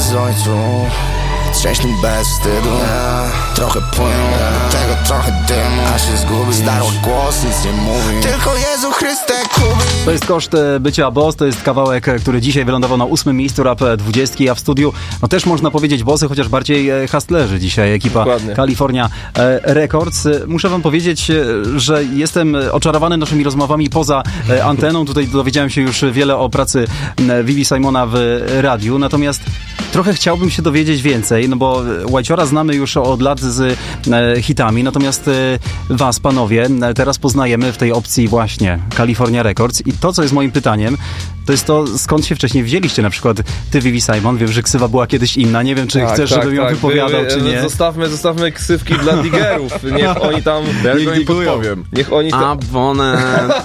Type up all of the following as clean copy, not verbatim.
ojcu, trzeźny bez wstydu. Trochę płynu, tego trochę dymu, a się zgubi. Zdarła głos, nic nie mówi, tylko Jezu Chryste kubi. To jest koszt bycia boss, to jest kawałek, który dzisiaj wylądował na 8. miejscu Rap 20, a w studiu no też można powiedzieć bossy, chociaż bardziej hustlerzy dzisiaj, ekipa Dokładnie. California Records. Muszę wam powiedzieć, że jestem oczarowany naszymi rozmowami poza anteną. Tutaj dowiedziałem się już wiele o pracy Vivi Simona w radiu, natomiast trochę chciałbym się dowiedzieć więcej, no bo Whiteciora znamy już od lat z hitami, natomiast was, panowie, teraz poznajemy w tej opcji właśnie California Records i to, co jest moim pytaniem, to jest to, skąd się wcześniej wzięliście, na przykład ty, Vivi Simon, wiem, że ksywa była kiedyś inna, nie wiem, czy chcesz, żebym ją wypowiadał, czy nie. Zostawmy ksywki dla digerów, niech oni tam... Ja im podpowiem. Niech oni tam... Abonent.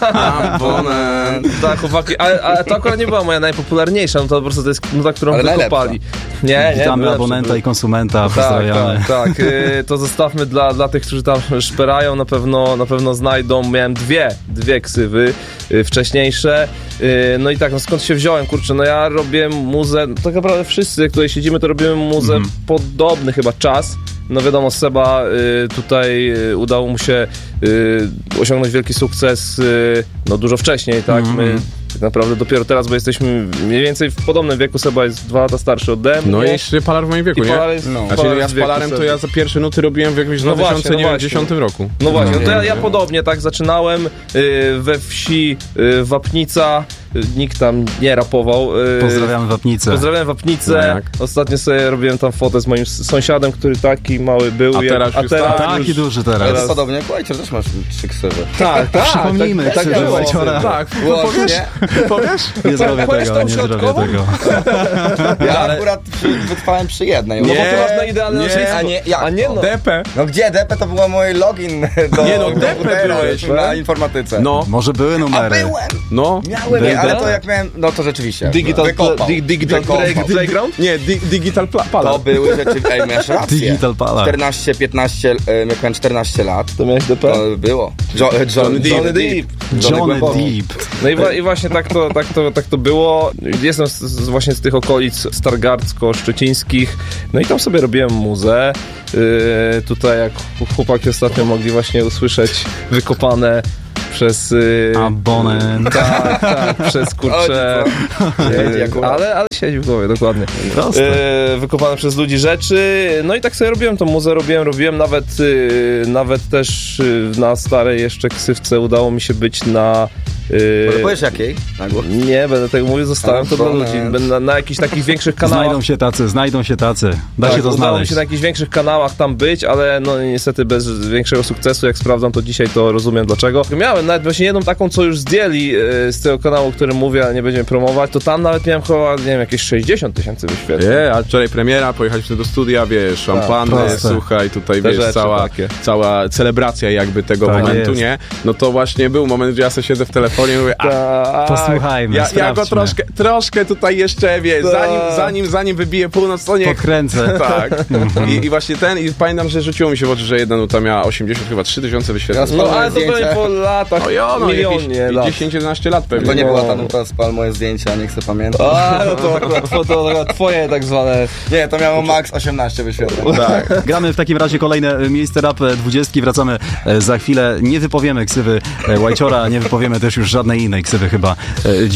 Tak, chłopaki, ale to akurat nie była moja najpopularniejsza, no to po prostu to jest nuta, którą wykopali. Nie, witamy abonenta i konsumenta, pozdrawiamy. Tak, to zostawmy dla tych, którzy tam szperają, na pewno znajdą. Miałem dwie ksywy wcześniejsze. No i tak, no skąd się wziąłem, kurczę, no ja robiłem muzę, tak naprawdę wszyscy, jak tutaj siedzimy, to robimy muzę podobny chyba czas. No wiadomo, Seba tutaj udało mu się osiągnąć wielki sukces no dużo wcześniej, tak? My tak naprawdę dopiero teraz, bo jesteśmy mniej więcej w podobnym wieku. Seba jest 2 lata starszy ode mnie. No i jeszcze Palar w moim wieku, nie? Znaczy ja z Palarem to ja za pierwsze nuty robiłem w jakimś 2010 roku. No właśnie, no to ja podobnie tak zaczynałem we wsi Wapnica. Nikt tam nie rapował. Pozdrawiamy Wapnicę. Pozdrawiam Wapnicę. No ostatnio sobie robiłem tam fotę z moim sąsiadem, który taki mały był. A teraz już taki duży teraz. Ale podobnie jak Whitecior, też masz 3 ksywy. Tak. Przypomnijmy, tak Whiteciora. Tak, powiesz? Nie zrobię tego. Ja akurat wytrwałem przy jednej. No bo ty masz na idealne A nie, no. DP. No gdzie DP to był mój login do Nie no, DP komputera byłeś na informatyce. No. Może były numery. A byłem! No. Miałem, ale to jak miałem, no to rzeczywiście. Digital Playground? Nie, Digital Palar. To były rzeczy, miałeś rację. Digital Palar. 14-15, jak miałem 14 lat. To miałeś DP? To było. Johnny Deep. Johnny Deep. No i właśnie tak to było. Jestem właśnie z tych okolic stargardzko-szczecińskich. No i tam sobie robiłem muzę. Tutaj jak chłopaki ostatnio mogli właśnie usłyszeć wykopane przez... Abonent. Tak, przez kurczę... ale siedzi w głowie, dokładnie. Wykopane przez ludzi rzeczy. No i tak sobie robiłem tą muzę, robiłem nawet też na starej jeszcze ksywce udało mi się być na... Powiesz jakiej? Nie, będę tego mówił, zostałem to dla ludzi. Będę na jakichś takich większych kanałach. Znajdą się tacy. Da się to udało znaleźć. mi się na jakichś większych kanałach tam być, ale no niestety bez większego sukcesu. Jak sprawdzam to dzisiaj, to rozumiem dlaczego. Miałem nawet właśnie jedną taką, co już zdjęli z tego kanału, o którym mówię, ale nie będziemy promować, to tam nawet miałem chyba, nie wiem, jakieś 60 000 wyświetleń. A wczoraj premiera, pojechaliśmy do studia, wiesz, szampany, słuchaj, tutaj te wiesz, cała celebracja jakby tego tak momentu, jest. nie? No to właśnie był moment, że ja sobie siedzę w telefonie i mówię, posłuchajmy, ja go troszkę tutaj jeszcze, wiesz, zanim wybije północ, to niech... Podkręcę. Tak. I właśnie i pamiętam, że rzuciło mi się w oczy, że jedna nuta miała 3000 wyświetleń. No ale to było po latach, milionie lat. 10-11 lat pewnie. To nie była ta nuta, spal moje zdjęcia, nie chcę pamiętać. No to akurat twoje tak zwane... Nie, to miało max 18 wyświetleń. Tak. Gramy w takim razie kolejne miejsce Rap 20. Wracamy za chwilę. Nie wypowiemy ksywy Whiteciora, nie wypowiemy też już żadnej innej ksywy chyba